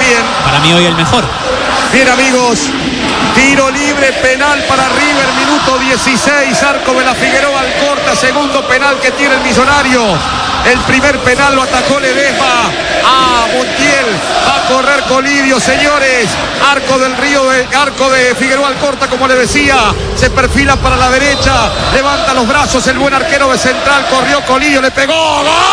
bien. Para mí hoy el mejor. Bien, amigos, tiro libre penal para River, minuto 16, arco de la Figueroa Alcorta, segundo penal que tiene el Millonario. El primer penal lo atajó Ledesma. Montiel va a correr Colidio, señores. Arco de Figueroa Alcorta, como le decía. Se perfila para la derecha, levanta los brazos el buen arquero de Central, corrió Colidio, le pegó. ¡Gol!